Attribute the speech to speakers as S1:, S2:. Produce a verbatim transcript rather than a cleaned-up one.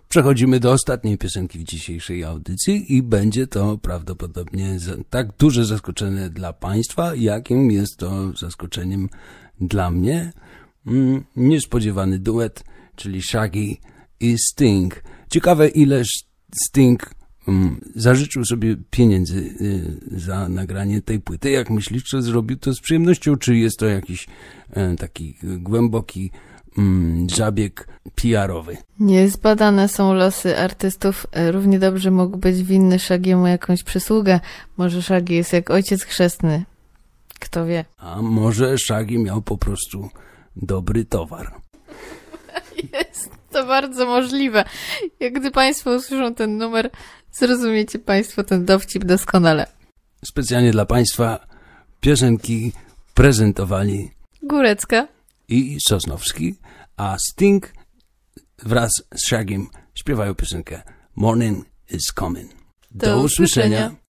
S1: Przechodzimy do ostatniej piosenki w dzisiejszej audycji i będzie to prawdopodobnie tak duże zaskoczenie dla Państwa, jakim jest to zaskoczeniem dla mnie. Mm, niespodziewany duet, czyli Shaggy i Sting. Ciekawe, ileż Sting um, zażyczył sobie pieniędzy y, za nagranie tej płyty. Jak myślisz, czy zrobił to z przyjemnością, czy jest to jakiś y, taki głęboki mm, zabieg P R-owy?
S2: Niezbadane są losy artystów. Równie dobrze mógł być winny Shaggy'emu jakąś przysługę. Może Shaggy jest jak ojciec chrzestny. Kto wie?
S1: A może Shaggy miał po prostu dobry towar.
S2: Jest to bardzo możliwe. Jak gdy Państwo usłyszą ten numer, zrozumiecie Państwo ten dowcip doskonale.
S1: Specjalnie dla Państwa piosenki prezentowali
S2: Górecka
S1: i Sosnowski, a Sting wraz z Shaggym śpiewają piosenkę Morning is Coming.
S2: Do, Do usłyszenia. usłyszenia.